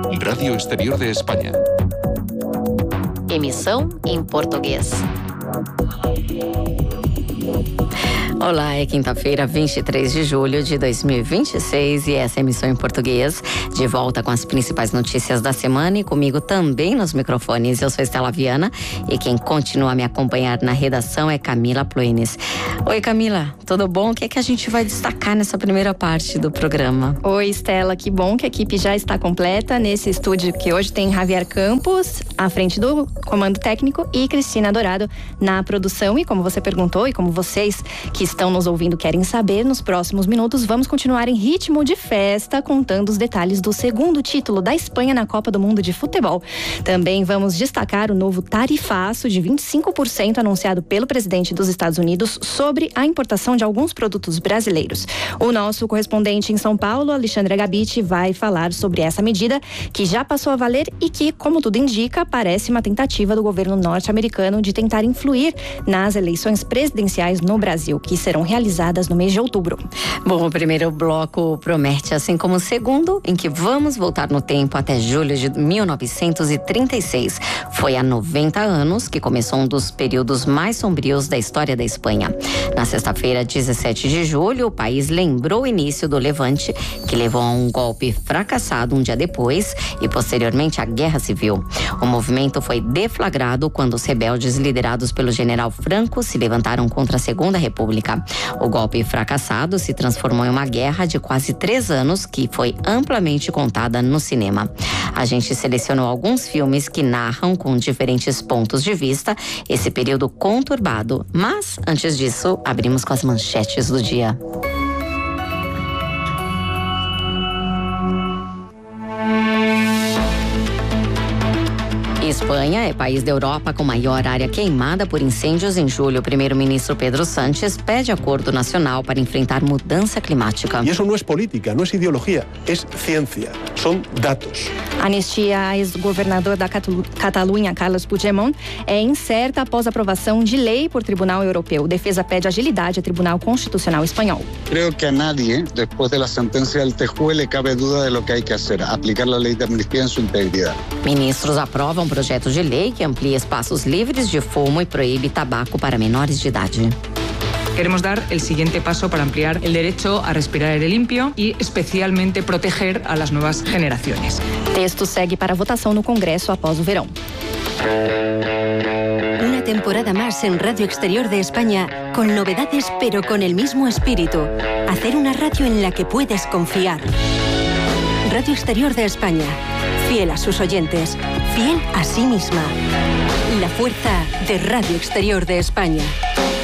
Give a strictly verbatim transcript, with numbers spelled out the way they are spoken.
Radio Exterior de España. Emissão em português. Olá, é quinta-feira, vinte e três de julho de dois mil e vinte e seis e essa é a emissão em português, de volta com as principais notícias da semana e comigo também nos microfones. Eu sou Estela Viana e quem continua a me acompanhar na redação é Camila Ploenis. Oi, Camila, tudo bom? O que é que a gente vai destacar nessa primeira parte do programa? Oi, Estela, que bom que a equipe já está completa nesse estúdio que hoje tem Javier Campos à frente do comando técnico e Cristina Dourado na produção. E como você perguntou e como vocês que estão nos ouvindo querem saber, nos próximos minutos vamos continuar em ritmo de festa, contando os detalhes do segundo título da Espanha na Copa do Mundo de Futebol. Também vamos destacar o novo tarifaço de vinte e cinco por cento anunciado pelo presidente dos Estados Unidos sobre a importação de alguns produtos brasileiros. O nosso correspondente em São Paulo, Alexandre Agabiti, vai falar sobre essa medida que já passou a valer e que, como tudo indica, parece uma tentativa do governo norte-americano de tentar influir nas eleições presidenciais no Brasil, que serão realizadas no mês de outubro. Bom, o primeiro bloco promete, assim como o segundo, em que vamos voltar no tempo até julho de mil novecentos e trinta e seis. Foi há noventa anos que começou um dos períodos mais sombrios da história da Espanha. Na sexta-feira, dezessete de julho, o país lembrou o início do Levante, que levou a um golpe fracassado um dia depois e posteriormente à Guerra Civil. O movimento foi deflagrado quando os rebeldes liderados pelo general Franco se levantaram contra a Segunda República. O golpe fracassado se transformou em uma guerra de quase três anos que foi amplamente contada no cinema. A gente selecionou alguns filmes que narram com diferentes pontos de vista esse período conturbado. Mas, antes disso, abrimos com as manchetes do dia. Espanha é país da Europa com maior área queimada por incêndios em julho. O primeiro-ministro Pedro Sánchez pede acordo nacional para enfrentar mudança climática. E isso não é política, não é ideologia, é ciência, são dados. A anistia a ex-governador da Catalunha, Carles Puigdemont, é incerta após aprovação de lei por Tribunal Europeu. Defesa pede agilidade ao Tribunal Constitucional Espanhol. Creo que a nadie, después de la sentencia del T J U E, le cabe duda de lo que hay que hacer, aplicar la ley de amnistía en su integridad. Ministros aprovam projeto de lei que amplia espaços livres de fumo e proíbe tabaco para menores de idade. Queremos dar el siguiente paso para ampliar el derecho a respirar aire limpio y especialmente proteger a las nuevas generaciones. Texto segue para votação no Congresso após o verão. Una temporada más en Radio Exterior de España, con novedades pero con el mismo espíritu. Hacer una radio en la que puedes confiar. Radio Exterior de España, fiel a sus oyentes, fiel a sí misma. La fuerza de Radio Exterior de España.